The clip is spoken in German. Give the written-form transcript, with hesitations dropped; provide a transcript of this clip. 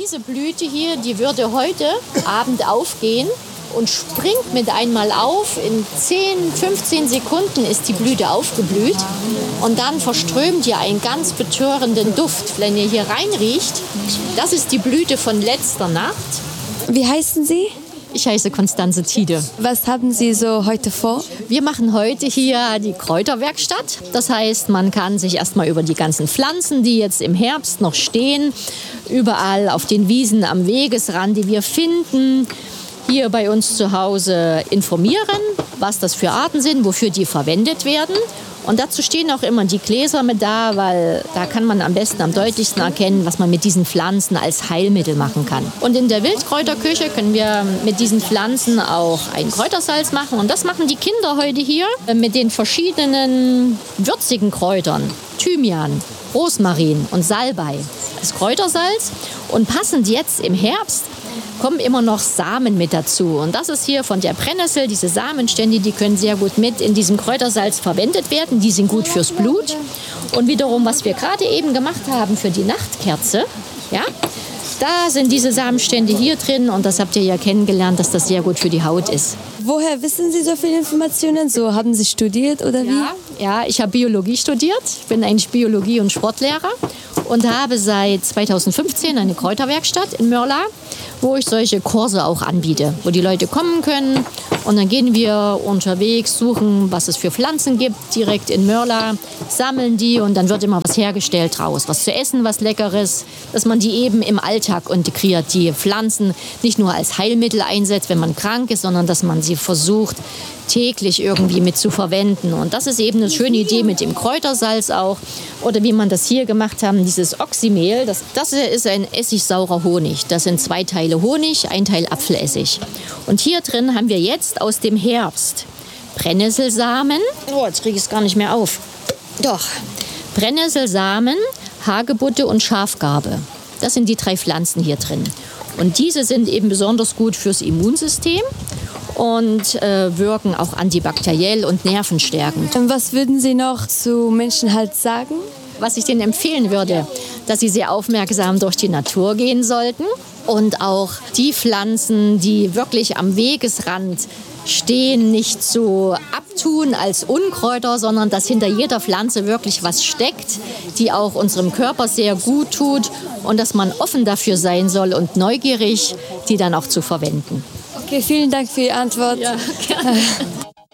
diese Blüte hier, die würde heute Abend aufgehen und springt mit einmal auf. In 10, 15 Sekunden ist die Blüte aufgeblüht. Und dann verströmt ihr einen ganz betörenden Duft. Wenn ihr hier reinriecht, das ist die Blüte von letzter Nacht. Wie heißen Sie? Ich heiße Konstanze Tiede. Was haben Sie so heute vor? Wir machen heute hier die Kräuterwerkstatt. Das heißt, man kann sich erstmal über die ganzen Pflanzen, die jetzt im Herbst noch stehen, überall auf den Wiesen am Wegesrand, die wir finden, hier bei uns zu Hause informieren, was das für Arten sind, wofür die verwendet werden. Und dazu stehen auch immer die Gläser mit da, weil da kann man am besten, am deutlichsten erkennen, was man mit diesen Pflanzen als Heilmittel machen kann. Und in der Wildkräuterküche können wir mit diesen Pflanzen auch ein Kräutersalz machen. Und das machen die Kinder heute hier mit den verschiedenen würzigen Kräutern. Thymian, Rosmarin und Salbei. Das Kräutersalz. Und passend jetzt im Herbst kommen immer noch Samen mit dazu. Und das ist hier von der Brennnessel, diese Samenstände, die können sehr gut mit in diesem Kräutersalz verwendet werden. Die sind gut fürs Blut. Und wiederum, was wir gerade eben gemacht haben für die Nachtkerze, ja, da sind diese Samenstände hier drin. Und das habt ihr ja kennengelernt, dass das sehr gut für die Haut ist. Woher wissen Sie so viele Informationen? So, haben Sie studiert oder wie? Ja, ich habe Biologie studiert. Ich bin eigentlich Biologie- und Sportlehrer und habe seit 2015 eine Kräuterwerkstatt in Mörla, wo ich solche Kurse auch anbiete, wo die Leute kommen können. Und dann gehen wir unterwegs, suchen, was es für Pflanzen gibt, direkt in Mörla, sammeln die und dann wird immer was hergestellt draus. Was zu essen, was Leckeres, dass man die eben im Alltag integriert. Die Pflanzen nicht nur als Heilmittel einsetzt, wenn man krank ist, sondern dass man sie versucht, täglich irgendwie mit zu verwenden. Und das ist eben eine schöne Idee mit dem Kräutersalz auch. Oder wie man das hier gemacht haben, dieses Oxymehl. Das ist ein essigsaurer Honig. Das sind 2 Teile Honig, 1 Teil Apfelessig. Und hier drin haben wir jetzt aus dem Herbst Brennnesselsamen. Oh, jetzt kriege ich es gar nicht mehr auf. Doch, Brennnesselsamen, Hagebutte und Schafgarbe. Das sind die 3 Pflanzen hier drin. Und diese sind eben besonders gut fürs Immunsystem und wirken auch antibakteriell und nervenstärkend. Und was würden Sie noch zu Menschen halt sagen? Was ich denen empfehlen würde, dass sie sehr aufmerksam durch die Natur gehen sollten und auch die Pflanzen, die wirklich am Wegesrand stehen, nicht so abtun als Unkräuter, sondern dass hinter jeder Pflanze wirklich was steckt, die auch unserem Körper sehr gut tut und dass man offen dafür sein soll und neugierig, die dann auch zu verwenden. Okay, vielen Dank für Ihre Antwort. Ja, gerne.